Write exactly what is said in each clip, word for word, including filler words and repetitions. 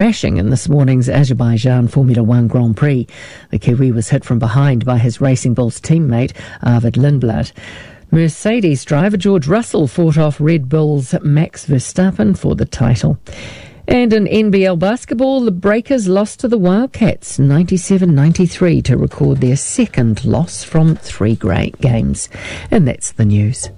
crashing in this morning's Azerbaijan Formula One Grand Prix. The Kiwi was hit from behind by his Racing Bulls teammate, Arvid Lindblad. Mercedes driver George Russell fought off Red Bull's Max Verstappen for the title. And in N B L basketball, the Breakers lost to the Wildcats ninety-seven ninety-three to record their second loss from three great games. And that's the news.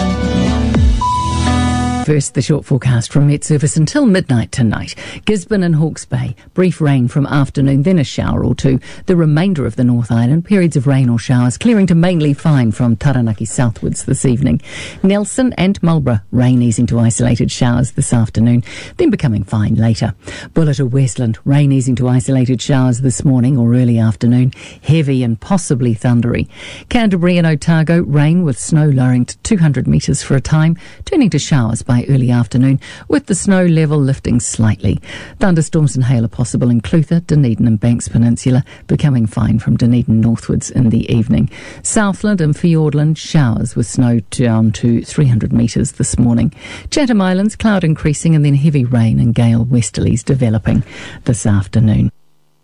First, the short forecast from Met Service until midnight tonight. Gisborne and Hawke's Bay, brief rain from afternoon, then a shower or two. The remainder of the North Island, periods of rain or showers, clearing to mainly fine from Taranaki southwards this evening. Nelson and Marlborough, rain easing to isolated showers this afternoon, then becoming fine later. Bullet or Westland, rain easing to isolated showers this morning or early afternoon, heavy and possibly thundery. Canterbury and Otago, rain with snow lowering to two hundred metres for a time, turning to showers by early afternoon, with the snow level lifting slightly. Thunderstorms and hail are possible in Clutha, Dunedin and Banks Peninsula, becoming fine from Dunedin northwards in the evening. Southland and Fiordland, showers with snow down to three hundred metres this morning. Chatham Islands, cloud increasing and then heavy rain and gale westerlies developing this afternoon.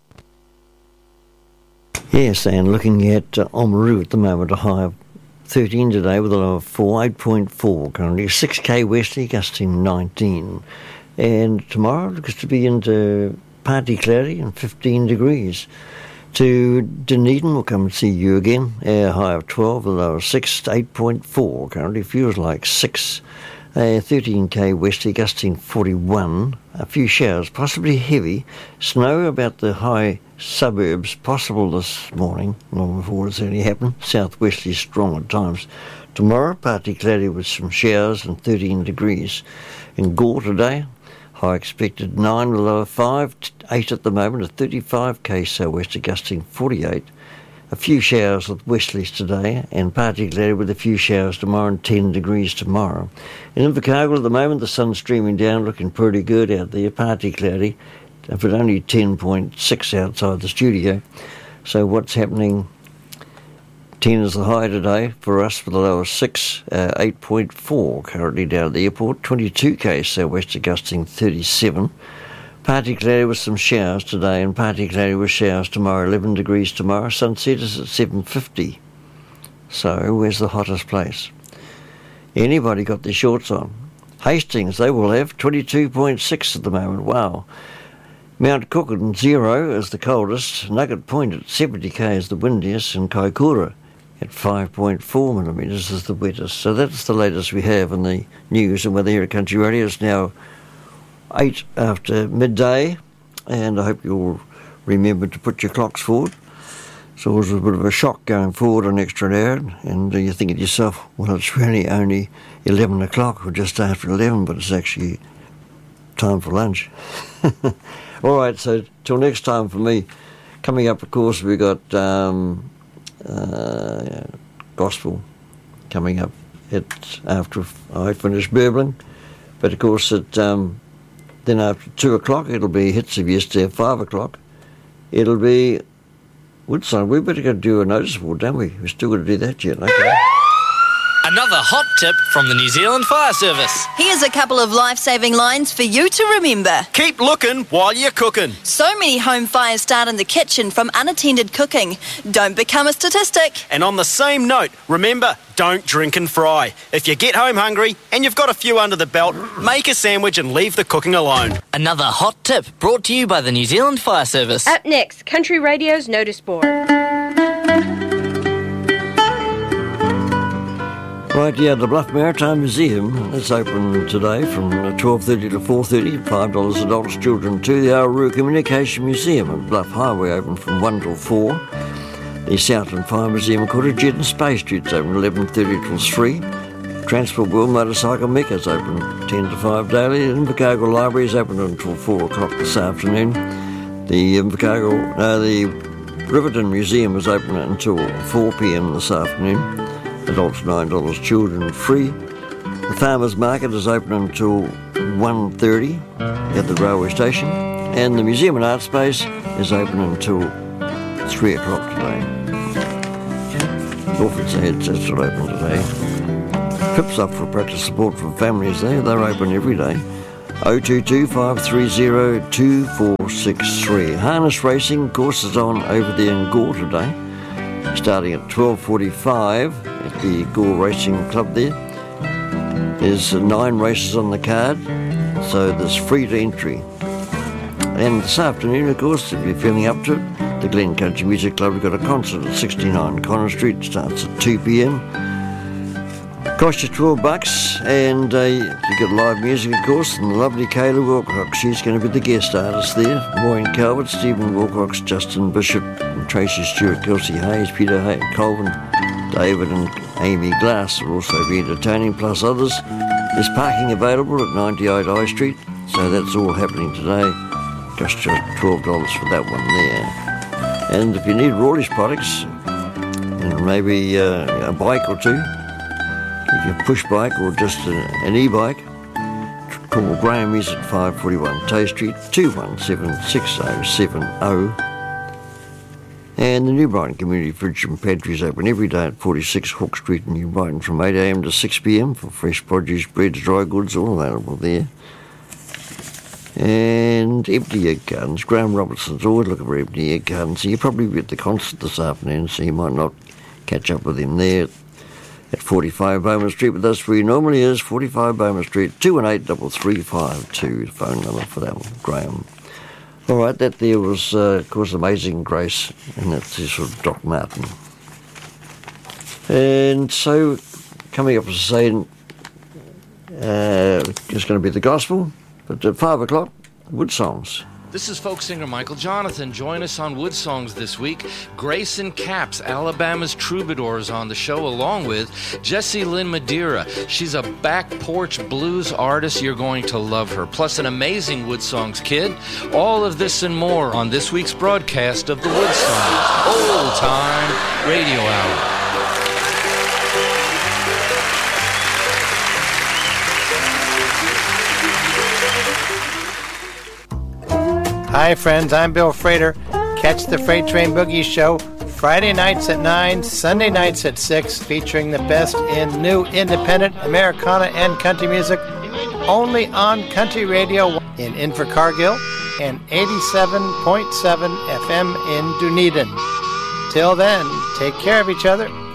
Yes, and looking at uh, Oamaru at the moment, a high of thirteen today with a low of four, eight point four currently, six K westerly gusting nineteen. And tomorrow looks to be into partly cloudy and fifteen degrees. To Dunedin, we'll come and see you again, a high of twelve, a low of six, eight point four currently, feels like six. Uh, thirteen K westerly gusting forty-one, a few showers, possibly heavy, snow about the high suburbs possible this morning, long before it's only happened, southwesterly strong at times. Tomorrow, partly cloudy with some showers and thirteen degrees. In Gore today, high expected nine, with a low of five, eight at the moment, a thirty-five K southwesterly gusting forty-eight. A few showers with westerlies today, and partly cloudy with a few showers tomorrow and ten degrees tomorrow. In Invercargill at the moment, the sun's streaming down, looking pretty good out there, partly cloudy, but only ten point six outside the studio. So what's happening? ten is the high today for us, with a low of six, uh, eight point four currently down at the airport, twenty-two K southwest gusting thirty-seven. Partly cloudy with some showers today, and partly cloudy with showers tomorrow, eleven degrees tomorrow. Sunset is at seven fifty. So where's the hottest place? Anybody got their shorts on? Hastings, they will have twenty-two point six at the moment. Wow. Mount Cook at zero is the coldest. Nugget Point at seventy K is the windiest, and Kaikoura at five point four millimetres is the wettest. So that's the latest we have in the news and weather here at Country Radio. It's now eight after midday, and I hope you'll remember to put your clocks forward. It's always a bit of a shock going forward an extra hour, and you think to yourself, well, it's really only eleven o'clock or just after eleven, but it's actually time for lunch. All right, so till next time for me. Coming up, of course, we've got um, uh, gospel coming up at, after I finish burbling. But, of course, at, um, then after two o'clock, it'll be Hits of Yesterday at five o'clock. It'll be Woodside. We better go do a notice board, don't we? We're still going to do that yet, okay? Another hot tip from the New Zealand Fire Service. Here's a couple of life-saving lines for you to remember. Keep looking while you're cooking. So many home fires start in the kitchen from unattended cooking. Don't become a statistic. And on the same note, remember, don't drink and fry. If you get home hungry and you've got a few under the belt, make a sandwich and leave the cooking alone. Another hot tip brought to you by the New Zealand Fire Service. Up next, Country Radio's Notice Board. Right, yeah, the Bluff Maritime Museum is open today from twelve thirty to four thirty, five dollars adults, children two. The Aurora Communication Museum at Bluff Highway open from one till four. The Southland Fire Museum called Jet and Space Street's open eleven thirty till three. Transport World Motorcycle Mecca's open ten to five daily. The Invercargill Library is open until four o'clock this afternoon. The Invercargill, no, the Riverton Museum is open until four p.m. this afternoon. Adults nine dollars, children free. The Farmers Market is open until one thirty at the railway station. And the Museum and Art Space is open until three o'clock today. Orphans Heads, that's not open today. Trips Up for Practice Support for Families there, they're open every day. oh two two, five three zero, two four six three. Harness racing course is on over there in Gore today, starting at twelve forty-five at the Gore Racing Club there. There's nine races on the card, so there's free to entry. And this afternoon, of course, if you're feeling up to it, the Glen Country Music Club have got a concert at sixty-nine Connor Street. Starts at two p.m. Cost you twelve bucks, and uh, you get live music, of course, and the lovely Kayla Wilcox. She's going to be the guest artist there. Maureen Calvert, Stephen Wilcox, Justin Bishop, and Tracy Stewart, Kelsey Hayes, Peter Hay- Colvin, David and Amy Glass will also be entertaining, plus others. There's parking available at ninety-eight High Street, so that's all happening today. Cost you twelve dollars for that one there. And if you need Rawley's products, and maybe uh, a bike or two, a push bike or just a, an e-bike, call Graham is at five forty-one Tay Street, two one seven, six oh seven oh. And the New Brighton Community Fridge and Pantry is open every day at forty-six Hawke Street in New Brighton from eight a.m. to six p.m. for fresh produce, breads, dry goods, all available there. And empty egg gardens. Graham Robertson's always looking for empty egg gardens. So you'll probably be at the concert this afternoon, so you might not catch up with him there at forty-five Bowman Street with us, where he normally is, forty-five Bowman Street, two one eight, three three five two, the phone number for that one, Graham. All right, that there was, uh, of course, Amazing Grace, and that's his sort of Doc Martin. And so, coming up, as I say, uh, it's going to be the gospel, but at five o'clock, Wood Songs. This is folk singer Michael Jonathan. Join us on Wood Songs this week. Grayson Capps, Alabama's Troubadour, is on the show, along with Jessie Lynn Madeira. She's a back porch blues artist. You're going to love her. Plus an amazing Wood Songs kid. All of this and more on this week's broadcast of the Wood Songs Old Time Radio Hour. Hi friends, I'm Bill Frater. Catch the Freight Train Boogie Show Friday nights at nine, Sunday nights at six, featuring the best in new independent Americana and country music, only on Country Radio in Invercargill and eighty-seven point seven F M in Dunedin. Till then, take care of each other.